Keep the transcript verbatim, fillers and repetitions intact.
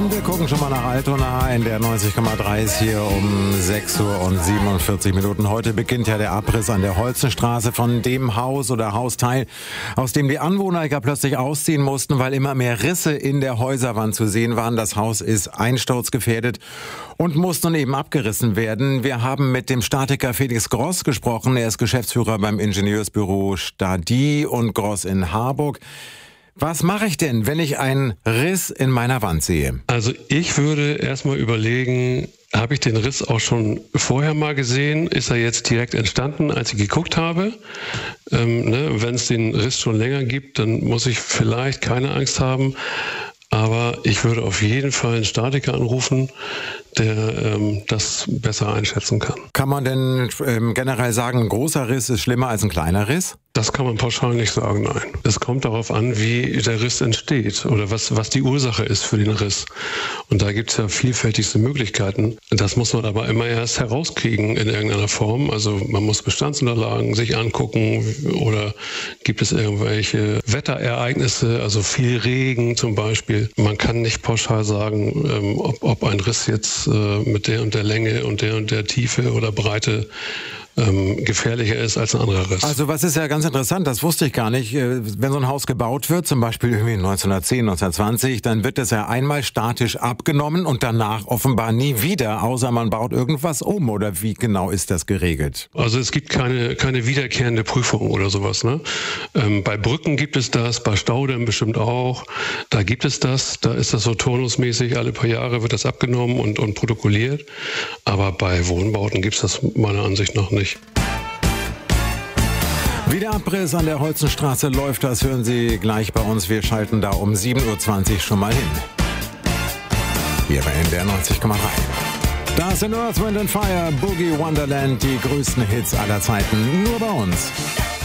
Wir gucken schon mal nach Altona. In der neunzig Komma drei ist hier um sechs Uhr und siebenundvierzig Minuten. Heute beginnt ja der Abriss an der Holzenstraße von dem Haus oder Hausteil, aus dem die Anwohner ja plötzlich ausziehen mussten, weil immer mehr Risse in der Häuserwand zu sehen waren. Das Haus ist einsturzgefährdet und muss nun eben abgerissen werden. Wir haben mit dem Statiker Felix Gross gesprochen. Er ist Geschäftsführer beim Ingenieursbüro Stadie und Gross in Harburg. Was mache ich denn, wenn ich einen Riss in meiner Wand sehe? Also ich würde erstmal überlegen, habe ich den Riss auch schon vorher mal gesehen? Ist er jetzt direkt entstanden, als ich geguckt habe? Ähm, ne, wenn es den Riss schon länger gibt, dann muss ich vielleicht keine Angst haben. Aber ich würde auf jeden Fall einen Statiker anrufen, der ähm, das besser einschätzen kann. Kann man denn ähm, generell sagen, ein großer Riss ist schlimmer als ein kleiner Riss? Das kann man pauschal nicht sagen, nein. Es kommt darauf an, wie der Riss entsteht oder was, was die Ursache ist für den Riss. Und da gibt es ja vielfältigste Möglichkeiten. Das muss man aber immer erst herauskriegen in irgendeiner Form. Also man muss Bestandsunterlagen sich angucken oder gibt es irgendwelche Wetterereignisse, also viel Regen zum Beispiel. Man kann nicht pauschal sagen, ähm, ob, ob ein Riss jetzt äh, mit der und der Länge und der und der Tiefe oder Breite Ähm, gefährlicher ist als ein anderer Riss. Also was ist ja ganz interessant, das wusste ich gar nicht. Wenn so ein Haus gebaut wird, zum Beispiel irgendwie neunzehnhundertzehn, neunzehnhundertzwanzig, dann wird es ja einmal statisch abgenommen und danach offenbar nie wieder, außer man baut irgendwas um. Oder wie genau ist das geregelt? Also es gibt keine, keine wiederkehrende Prüfung oder sowas. Ne? Ähm, bei Brücken gibt es das, bei Staudämmen bestimmt auch. Da gibt es das, da ist das so turnusmäßig, alle paar Jahre wird das abgenommen und, und protokolliert. Aber bei Wohnbauten gibt es das meiner Ansicht nach nicht. Wie der Abriss an der Holzenstraße läuft, das hören Sie gleich bei uns. Wir schalten da um sieben Uhr zwanzig schon mal hin. Hier bei N D R neunzig Komma drei. Da sind Earth, Wind and Fire, Boogie Wonderland, die größten Hits aller Zeiten, nur bei uns.